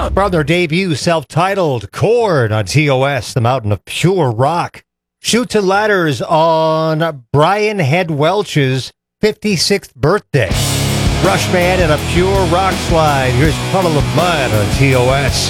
From their debut self-titled Chord on TOS, the Mountain of Pure Rock. Chutes and Ladders on Brian Head Welch's 56th birthday. Rushman and a Pure Rock slide. Here's Puddle of Mud on TOS.